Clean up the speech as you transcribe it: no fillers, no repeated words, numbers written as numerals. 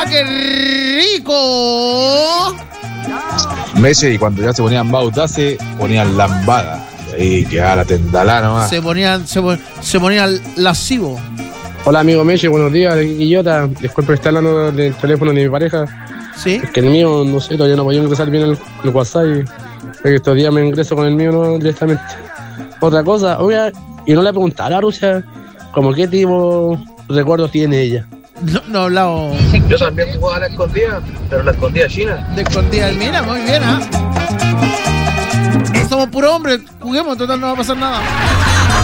qué rico! Meses y cuando ya se ponían bautase, ponían lambada. Y quedaba la tendalá nomás. Se ponían lascivo. Hola amigo Meche, buenos días, de Quillota. Disculpe, está hablando del teléfono de mi pareja. ¿Sí? Es que el mío, no sé, todavía no podía ingresar bien el WhatsApp. Y estos días me ingreso con el mío no directamente. Otra cosa, oiga, y no le preguntaba a la Rusia como qué tipo de recuerdos tiene ella. No hablamos. Yo también jugaba a la escondida, pero la escondida china. De escondida, mira, muy bien, ¿ah? Somos puro hombres, juguemos, total no va a pasar nada.